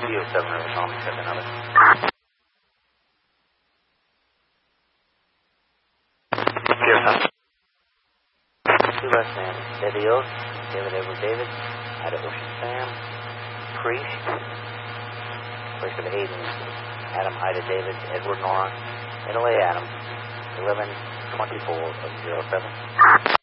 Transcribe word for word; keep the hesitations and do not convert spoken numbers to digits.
Radio seven River Tom, seven other. Here, huh? Two less than Debbie Oates, David Edward David, Ida Ocean Sam, Priest, place of Hayden, Adam Ida David, Edward Nora, Italy Adam, eleven twenty-four of zero seven.